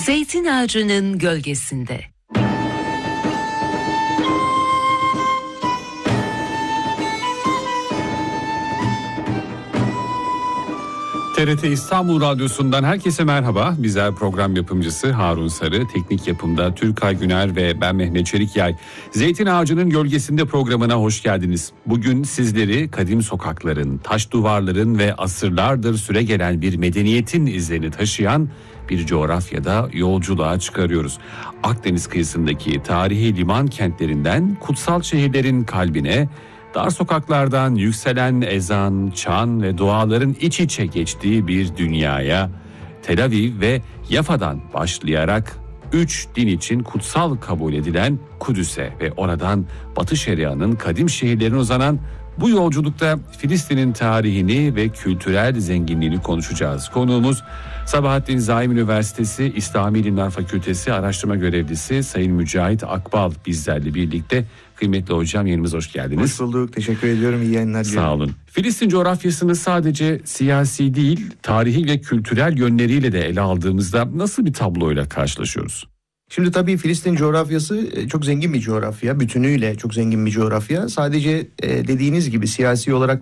Zeytin ağacının gölgesinde. TRT İstanbul Radyosu'ndan herkese merhaba. Bizler program yapımcısı Harun Sarı, teknik yapımda Türkay Güner ve ben Mehmet Çelikyay. Zeytin Ağacı'nın Gölgesinde programına hoş geldiniz. Bugün sizleri kadim sokakların, taş duvarların ve asırlardır süregelen bir medeniyetin izlerini taşıyan bir coğrafyada yolculuğa çıkarıyoruz. Akdeniz kıyısındaki tarihi liman kentlerinden kutsal şehirlerin kalbine, dar sokaklardan yükselen ezan, çan ve duaların iç içe geçtiği bir dünyaya, Tel Aviv ve Yafa'dan başlayarak 3 din için kutsal kabul edilen Kudüs'e ve oradan Batı Şeria'nın kadim şehirlerine uzanan bu yolculukta Filistin'in tarihini ve kültürel zenginliğini konuşacağız. Konuğumuz Sabahattin Zaim Üniversitesi İslami İlimler Fakültesi Araştırma Görevlisi Sayın Mücahit Akbal bizlerle birlikte. Kıymetli hocam, yerimize hoş geldiniz. Hoş bulduk, teşekkür ediyorum, iyi yayınlar. Sağ olun. Filistin coğrafyasını sadece siyasi değil, tarihi ve kültürel yönleriyle de ele aldığımızda nasıl bir tabloyla karşılaşıyoruz? Şimdi tabii Filistin coğrafyası çok zengin bir coğrafya, bütünüyle çok zengin bir coğrafya. Sadece dediğiniz gibi siyasi olarak